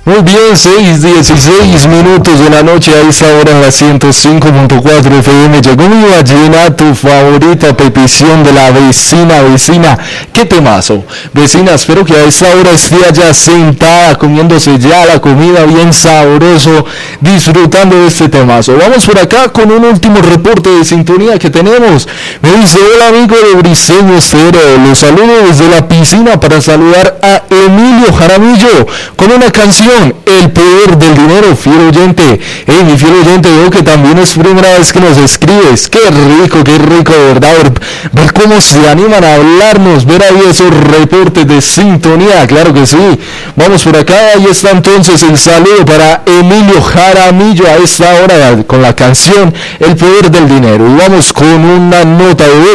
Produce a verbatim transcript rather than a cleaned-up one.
Muy bien, seis dieciséis minutos de la noche a esta hora en la ciento cinco punto cuatro F M. Llegó mi vallenato favorito a petición de la vecina, vecina. ¿Qué temazo? Vecina, espero que a esta hora esté allá sentada, comiéndose ya la comida bien sabroso, disfrutando de este temazo. Vamos por acá con un último reporte de sintonía que tenemos. Me dice, hola amigo de Briseño Estéreo, los saludo desde la piscina para saludar a Emilio Jaramillo con una canción, El Poder del Dinero, fiel oyente. Hey, mi fiel oyente, veo que también es primera vez que nos escribes. Qué rico, qué rico, de verdad, ver, ver cómo se animan a hablarnos, ver ahí esos reportes de sintonía, claro que sí. Vamos por acá, ahí está entonces el saludo para Emilio Jaramillo a esta hora con la canción El Poder del Dinero. Y vamos con una nota de voz